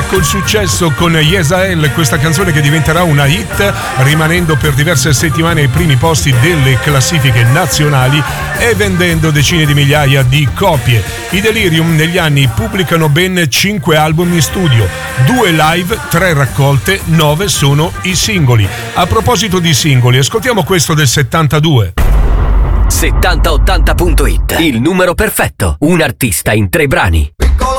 col successo con Yesael, questa canzone che diventerà una hit, rimanendo per diverse settimane ai primi posti delle classifiche nazionali e vendendo decine di migliaia di copie. I Delirium negli anni pubblicano ben 5 album in studio, 2 live, 3 raccolte, 9 sono i singoli. A proposito di singoli, ascoltiamo questo del 72. 7080.it, il numero perfetto, un artista in 3 brani.